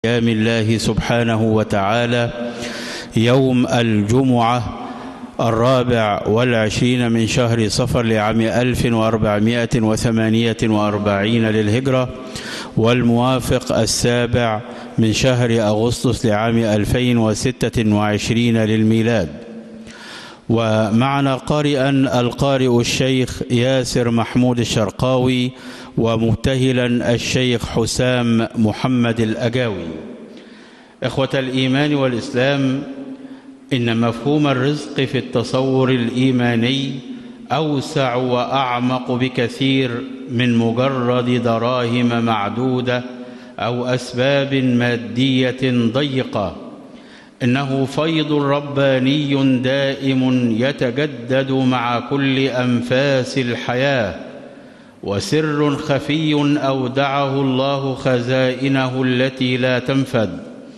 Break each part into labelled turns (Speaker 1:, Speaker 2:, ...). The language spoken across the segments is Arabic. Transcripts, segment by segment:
Speaker 1: أيام الله سبحانه وتعالى يوم الجمعة 24 من شهر صفر لعام 1448 للهجرة، والموافق 7 من شهر أغسطس لعام 2026 للميلاد. ومعنا قارئا القارئ الشيخ ياسر محمود الشرقاوي، ومبتهلا الشيخ حسام محمد الأجاوي. إخوة الإيمان والإسلام، إن مفهوم الرزق في التصور الإيماني أوسع وأعمق بكثير من مجرد دراهم معدودة أو أسباب مادية ضيقة. إنه فيض رباني دائم يتجدد مع كل أنفاس الحياة، وسر خفي أودعه الله خزائنه التي لا تنفد،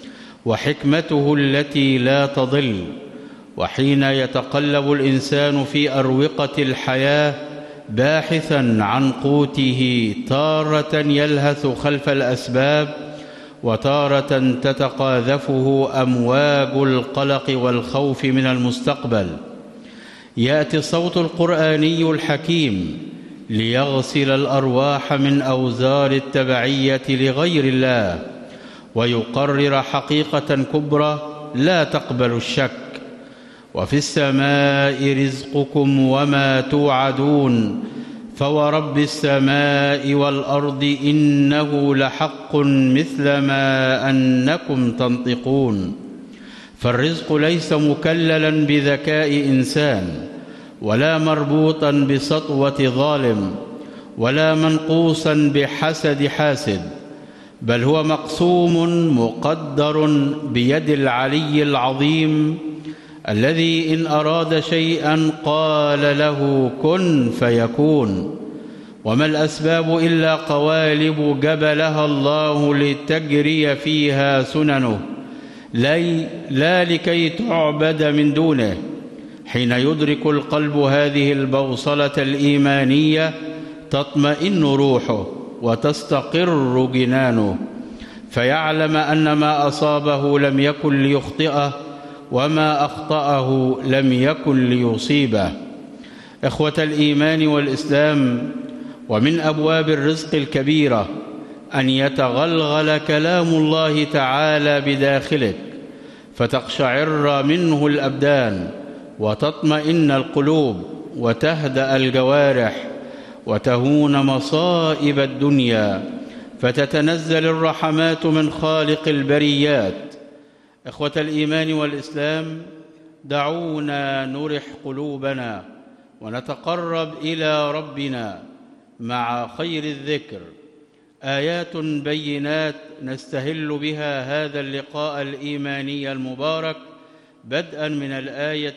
Speaker 1: وحكمته التي لا تضل. وحين يتقلب الإنسان في أروقة الحياة باحثا عن قوته، تارة يلهث خلف الأسباب، وتارة تتقاذفه أمواج القلق والخوف من المستقبل، يأتي الصوت القرآني الحكيم ليغسل الأرواح من أوزار التبعية لغير الله، ويقرر حقيقة كبرى لا تقبل الشك: وفي السماء رزقكم وما توعدون، فورب السماء والأرض إنه لحق مثل ما أنكم تنطقون. فالرزق ليس مكللا بذكاء إنسان، ولا مربوطا بسطوة ظالم، ولا منقوصا بحسد حاسد، بل هو مقسوم مقدر بيد العلي العظيم، الذي إن أراد شيئا قال له كن فيكون. وما الأسباب إلا قوالب جبلها الله لتجري فيها سننه، لا لكي تعبد من دونه. حين يدرك القلب هذه البوصلة الإيمانية تطمئن روحه وتستقر جنانه، فيعلم أن ما أصابه لم يكن ليخطئه، وما أخطأه لم يكن ليصيبه. إخوة الإيمان والإسلام، ومن أبواب الرزق الكبيرة أن يتغلغل كلام الله تعالى بداخلك، فتقشعر منه الأبدان، وتطمئن القلوب، وتهدأ الجوارح، وتهون مصائب الدنيا، فتتنزل الرحمات من خالق البريات. إخوة الإيمان والإسلام، دعونا نرح قلوبنا ونتقرب إلى ربنا مع خير الذكر. آيات بينات نستهل بها هذا اللقاء الإيماني المبارك، بدءا من الآية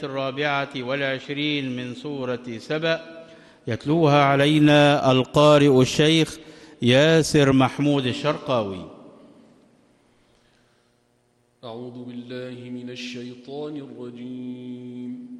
Speaker 1: 24 من سورة سبأ، يتلوها علينا القارئ الشيخ ياسر محمود الشرقاوي.
Speaker 2: أعوذ بالله من الشيطان الرجيم.